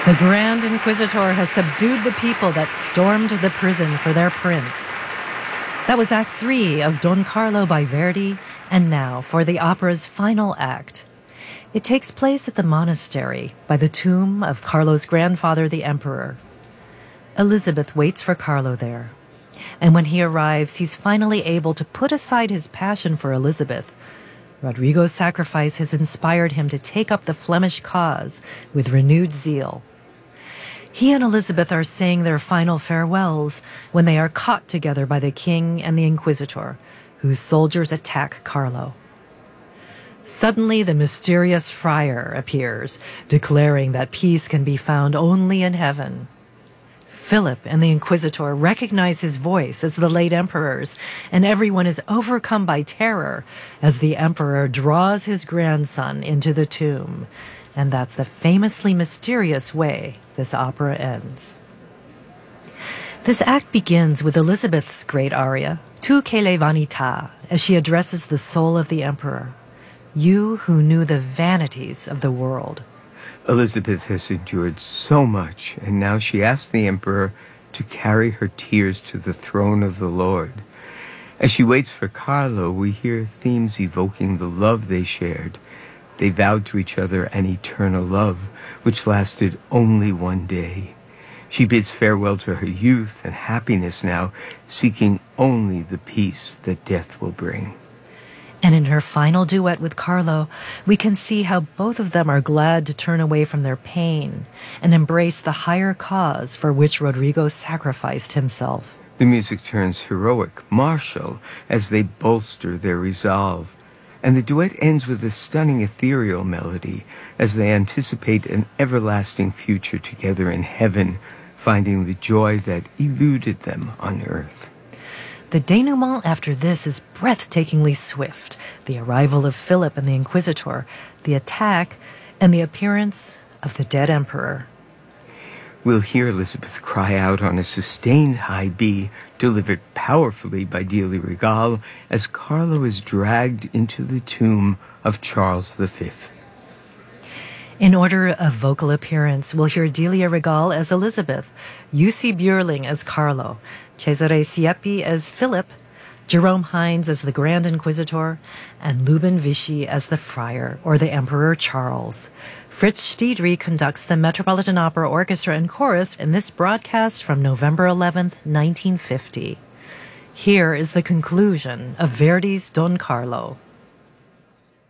The Grand Inquisitor has subdued the people that stormed the prison for their prince. That was Act 3 of Don Carlo by Verdi, and now for the opera's final act. It takes place at the monastery by the tomb of Carlo's grandfather, the Emperor. Elizabeth waits for Carlo there, and when he arrives, he's finally able to put aside his passion for Elizabeth. Rodrigo's sacrifice has inspired him to take up the Flemish cause with renewed zeal. He and Elizabeth are saying their final farewells when they are caught together by the king and the Inquisitor, whose soldiers attack Carlo. Suddenly, the mysterious friar appears, declaring that peace can be found only in heaven. Philip and the Inquisitor recognize his voice as the late emperor's, and everyone is overcome by terror as the emperor draws his grandson into the tomb. And that's the famously mysterious way this opera ends. This act begins with Elizabeth's great aria, Tu che le vanità, as she addresses the soul of the emperor. You who knew the vanities of the world. Elizabeth has endured so much, and now she asks the emperor to carry her tears to the throne of the Lord. As she waits for Carlo, we hear themes evoking the love they shared. They vowed to each other an eternal love, which lasted only one day. She bids farewell to her youth and happiness now, seeking only the peace that death will bring. And in her final duet with Carlo, we can see how both of them are glad to turn away from their pain and embrace the higher cause for which Rodrigo sacrificed himself. The music turns heroic, martial, as they bolster their resolve. And the duet ends with a stunning ethereal melody as they anticipate an everlasting future together in heaven, finding the joy that eluded them on earth. The denouement after this is breathtakingly swift. The arrival of Philip and the Inquisitor, the attack, and the appearance of the dead emperor. We'll hear Elizabeth cry out on a sustained high B, delivered powerfully by Delia Regal, as Carlo is dragged into the tomb of Charles V. In order of vocal appearance, we'll hear Delia Regal as Elizabeth, Jussi Björling as Carlo, Cesare Siepi as Philip, Jerome Hines as the Grand Inquisitor, and Lubin Vishy as the Friar, or the Emperor Charles. Fritz Stiedry conducts the Metropolitan Opera Orchestra and Chorus in this broadcast from November 11th, 1950. Here is the conclusion of Verdi's Don Carlo.